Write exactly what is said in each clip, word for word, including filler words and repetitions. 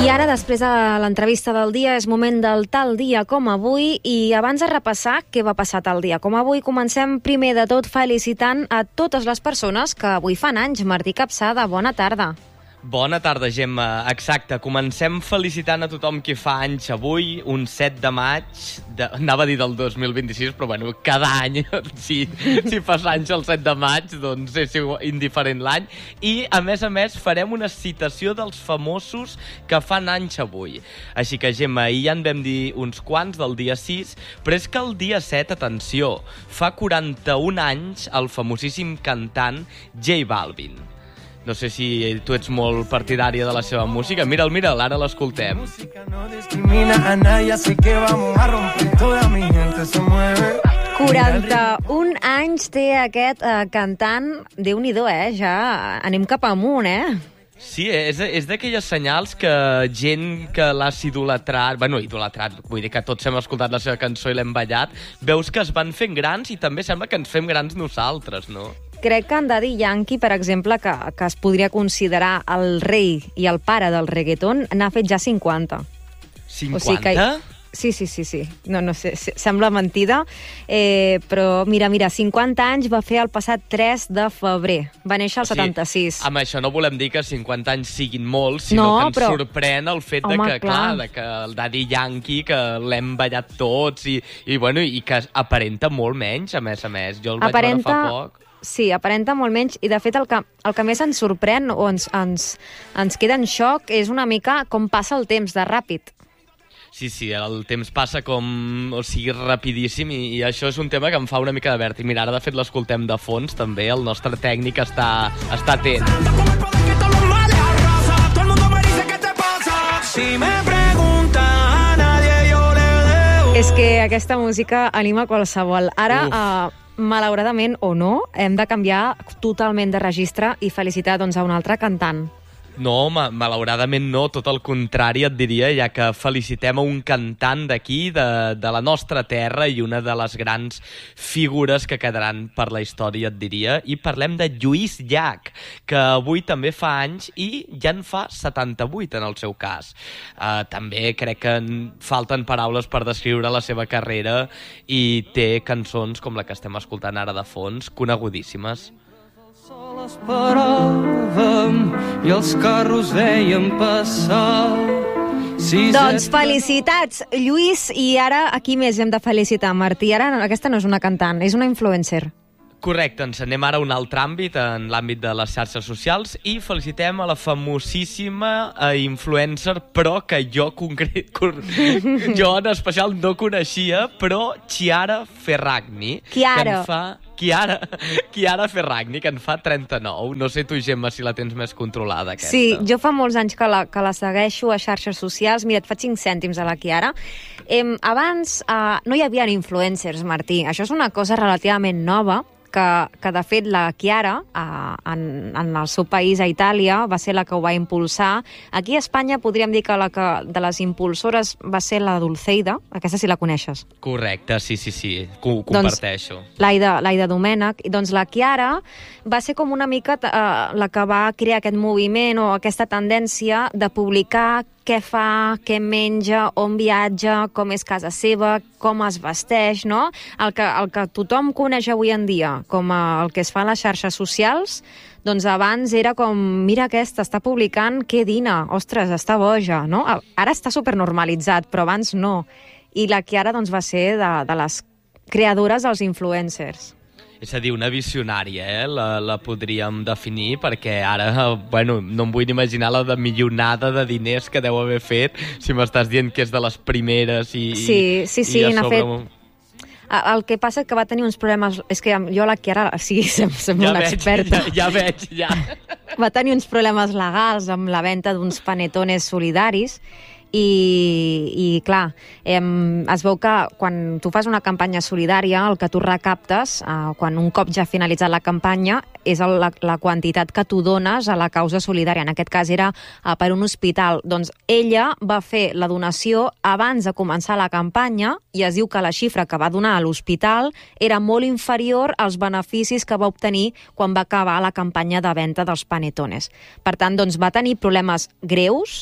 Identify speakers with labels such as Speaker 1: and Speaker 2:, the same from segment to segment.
Speaker 1: ara, després de l'entrevista del dia, és moment del tal dia com avui, i abans de repassar què va passar tal dia com avui, comencem primer de tot felicitant a totes les persones que avui fan anys. Martí Capçada, bona tarda.
Speaker 2: Bona tarda, Gemma. Exacte, comencem felicitant a tothom que fa anys avui, un set de maig, de, anava a dir del dos mil vint-i-sis, però bueno, cada any, si, si fas anys el set de maig, doncs és indiferent l'any. I, a més a més, farem una citació dels famosos que fan anys avui. Així que, Gemma, ahir ja en vam dir uns quants del dia sis, però és que el dia set, atenció, fa quaranta-un anys el famosíssim cantant J Balvin. No sé si tu ets molt partidària de la seva música. Mira'l, mira'l, ara l'escoltem.
Speaker 1: quaranta-un anys té aquest eh, cantant. Déu-n'hi-do, eh? Ja anem cap amunt, eh?
Speaker 2: Sí, és, és d'aquelles senyals que gent que l'has idolatrat, bueno, idolatrat, vull dir que tots hem escoltat la seva cançó i l'hem ballat, veus que es van fent grans i també sembla que ens fem grans nosaltres, no?
Speaker 1: Crec que en Daddy Yankee, per exemple, que, que es podria considerar el rei i el pare del reggaeton, n'ha fet ja cinquanta.
Speaker 2: cinquanta?
Speaker 1: O sigui que... Sí, sí, sí, sí. No, no sé, sembla mentida, eh, però mira, mira, cinquanta anys va fer el passat tres de febrer. Va néixer el
Speaker 2: o sigui,
Speaker 1: setanta-sis.
Speaker 2: Amb això no volem dir que cinquanta anys siguin molts, sinó
Speaker 1: no,
Speaker 2: que ens
Speaker 1: però...
Speaker 2: sorprèn el fet
Speaker 1: Home,
Speaker 2: de que, clar, clar de que el Daddy Yankee, que l'hem ballat tots, i, i, bueno, i que aparenta molt menys, a més a més. Jo el vaig
Speaker 1: aparenta...
Speaker 2: veure fa poc.
Speaker 1: Sí, aparenta molt menys, i de fet el que, el que més ens sorprèn o ens, ens, ens queda en xoc és una mica com passa el temps de ràpid.
Speaker 2: Sí, sí, el temps passa com... o sigui, rapidíssim, i, i això és un tema que em fa una mica de vèrtig. Mira, ara de fet l'escoltem de fons, també, el nostre tècnic està, està atent.
Speaker 1: És que aquesta música anima qualsevol. Ara... Uh, malauradament o no, hem de canviar totalment de registre i felicitar doncs, a un altre cantant.
Speaker 2: No, ma malauradament no, tot el contrari et diria, ja que felicitem a un cantant d'aquí, de, de la nostra terra, i una de les grans figures que quedaran per la història, et diria, i parlem de Lluís Llach, que avui també fa anys i ja en fa setanta-vuit en el seu cas. Uh, també crec que falten paraules per descriure la seva carrera i té cançons com la que estem escoltant ara de fons, conegudíssimes.
Speaker 3: Sol esperàvem i els carros veiem passar. Si
Speaker 1: doncs felicitats, Lluís, i ara aquí més hem de felicitar, Martí. Ara aquesta no és una cantant, és una influencer.
Speaker 2: Correcte, ens anem ara a un altre àmbit, en l'àmbit de les xarxes socials, i felicitem a la famosíssima eh, influencer, però que jo concret, jo en especial no coneixia, però Chiara Ferragni.
Speaker 1: Chiara.
Speaker 2: Que en fa... Chiara, Chiara Ferragni, que en fa trenta-nou. No sé tu, Gemma, si la tens més controlada, aquesta.
Speaker 1: Sí, jo fa molts anys que la, que la segueixo a xarxes socials. Mira, et fa cinc cèntims a la Chiara. Eh, abans eh, no hi havia influencers, Martí. Això és una cosa relativament nova, que, que de fet la Chiara, eh, en, en el seu país, a Itàlia, va ser la que ho va impulsar. Aquí a Espanya podríem dir que la que de les impulsores va ser la Dulceida. Aquesta sí la coneixes.
Speaker 2: Correcte, sí, sí, sí, ho comparteixo.
Speaker 1: Doncs l'Aida, l'Aida Domènech. Doncs la Chiara va ser com una mica eh, la que va crear aquest moviment o aquesta tendència de publicar què fa, què menja, on viatja, com és casa seva, com es vesteix, no? El que, el que tothom coneix avui en dia com a, el que es fa a les xarxes socials, doncs abans era com, mira aquesta, està publicant què dina, ostres, està boja, no? Ara està supernormalitzat, però abans no. I la Chiara doncs, va ser de, de les creadores dels influencers.
Speaker 2: És a dir, una visionària, eh? La, la podríem definir, perquè ara, bueno, no em vull ni imaginar la de milionada de diners que deu haver fet, si m'estàs dient que és de les primeres i...
Speaker 1: Sí, sí, sí, n'ha fet...
Speaker 2: Un...
Speaker 1: El que passa és que va tenir uns problemes... És que jo la Chiara, sí, sembla
Speaker 2: ja
Speaker 1: una
Speaker 2: veig,
Speaker 1: experta.
Speaker 2: Ja, ja veig, ja.
Speaker 1: Va tenir uns problemes legals amb la venda d'uns panetones solidaris, i, i clar, eh, es veu que quan tu fas una campanya solidària, el que tu recaptes, eh, quan un cop ja ha finalitzat la campanya, és el, la, la quantitat que tu dones a la causa solidària. En aquest cas era eh, per un hospital. Doncs ella va fer la donació abans de començar la campanya i es diu que la xifra que va donar a l'hospital era molt inferior als beneficis que va obtenir quan va acabar la campanya de venda dels panetones. Per tant, doncs, va tenir problemes greus.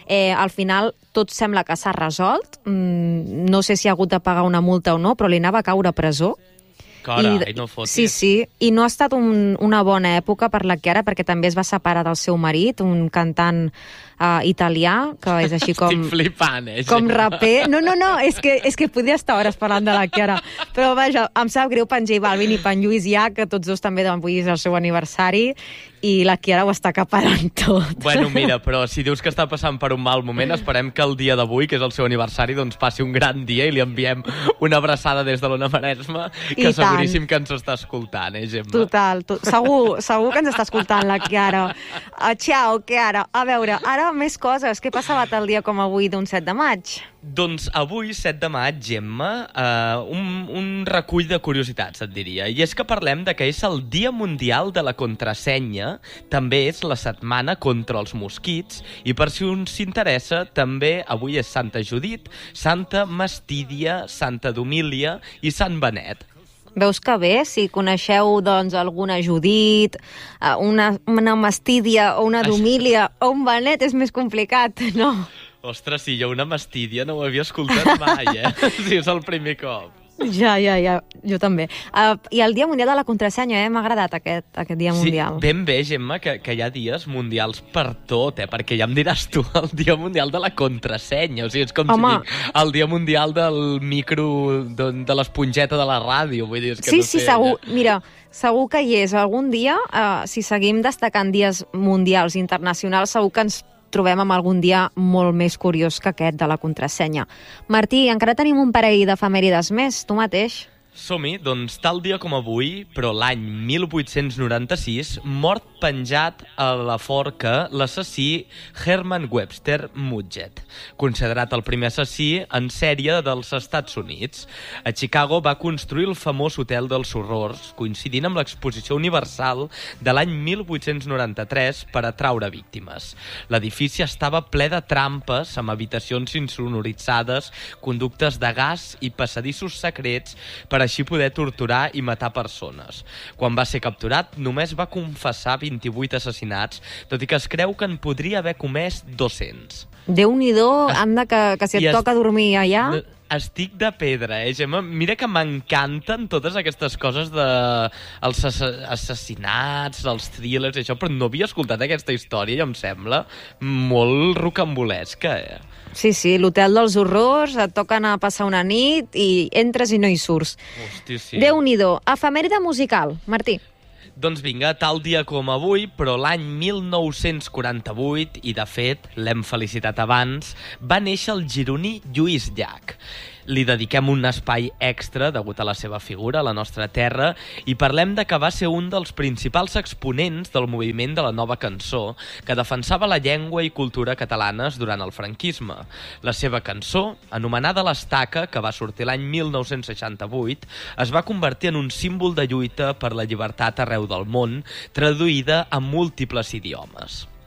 Speaker 1: Eh, al final tot sembla que s'ha resolt. Mm, no sé si ha hagut de pagar una multa o no, però li anava a caure a presó.
Speaker 2: Carai, no fotis.
Speaker 1: Sí, sí, i no ha estat un, una bona època per la Chiara, perquè també es va separar del seu marit, un cantant uh, italià, que és així com...
Speaker 2: Estic flipant, eh?
Speaker 1: Com raper. No, no, no, és que, és que podria estar hores parlant de la Chiara. Però, vaja, em sap greu per en J Balvin i per en Lluís Ja, que tots dos també avui és el seu aniversari, i la Chiara ho està caparant tot.
Speaker 2: Bueno, mira, però si dius que està passant per un mal moment, esperem que el dia d'avui, que és el seu aniversari, doncs passi un gran dia i li enviem una abraçada des de l'Ona Maresma, que seguríssim que ens està escoltant, eh, Gemma?
Speaker 1: Total, to segur, segur que ens està escoltant la Chiara. Uh, ciao, Chiara. A veure, ara més coses. Què passava tal dia com avui d'un set de maig?
Speaker 2: Doncs avui, set de maig, Gemma, uh, un, un recull de curiositats, et diria. I és que parlem de que és el Dia Mundial de la Contrasenya, també és la setmana contra els mosquits, i per si uns s'interessa, també avui és Santa Judit, Santa Mastídia, Santa Domília i Sant Benet.
Speaker 1: Veus que bé, si coneixeu doncs, alguna Judit, una, una Mastídia o una Domília o un Benet, és més complicat, no?
Speaker 2: Ostres, sí, jo una Mastídia no ho havia escoltat mai, eh? Sí, és el primer cop.
Speaker 1: Ja, ja, ja, jo també. Uh, I el Dia Mundial de la Contrasenya, eh? M'ha agradat aquest, aquest Dia Mundial.
Speaker 2: Sí, ben bé, Gemma, que, que hi ha dies mundials per tot, eh? Perquè ja em diràs tu, el Dia Mundial de la Contrasenya. O sigui, és com Home. si dic el Dia Mundial del micro, de, de l'esponjeta de la ràdio. Vull dir, és que
Speaker 1: sí,
Speaker 2: no
Speaker 1: sí,
Speaker 2: sé,
Speaker 1: segur.
Speaker 2: Ja.
Speaker 1: Mira, segur que hi és. Algun dia, uh, si seguim destacant dies mundials internacionals, segur que ens trobem amb algun dia molt més curiós que aquest de la contrasenya. Martí, encara tenim un parell d'efemèrides més, tu mateix.
Speaker 2: Som-hi, doncs tal dia com avui, però l'any mil vuit-cents noranta-sis, mort penjat a la forca l'assassí Herman Webster Mudgett, considerat el primer assassí en sèrie dels Estats Units. A Chicago va construir el famós Hotel dels Horrors, coincidint amb l'Exposició Universal de l'any mil vuit-cents noranta-tres per atraure víctimes. L'edifici estava ple de trampes, amb habitacions insonoritzades, conductes de gas i passadissos secrets per així poder torturar i matar persones. Quan va ser capturat, només va confessar vint-i-vuit assassinats, tot i que es creu que en podria haver comès dos-cents.
Speaker 1: Déu-n'hi-do, anda, que, que si et
Speaker 2: es...
Speaker 1: toca dormir allà...
Speaker 2: Estic de pedra, eh, Gemma? Mira que m'encanten totes aquestes coses de els assassinats, els thrillers i això, però no havia escoltat aquesta història i em sembla molt rocambolesca, eh?
Speaker 1: Sí, sí, l'Hotel dels Horrors, et toca anar a passar una nit i entres i no hi surts.
Speaker 2: Hosti, sí.
Speaker 1: Déu-n'hi-do. Efemèride musical, Martí.
Speaker 2: Doncs vinga, tal dia com avui, però l'any mil nou-cents quaranta-vuit, i de fet, l'hem felicitat abans, va néixer el gironí Lluís Llach. Li dediquem un espai extra degut a la seva figura a la nostra terra i parlem de que va ser un dels principals exponents del moviment de la nova cançó que defensava la llengua i cultura catalanes durant el franquisme. La seva cançó, anomenada L'Estaca, que va sortir l'any mil nou-cents seixanta-vuit, es va convertir en un símbol de lluita per la llibertat arreu del món, traduïda a múltiples idiomes.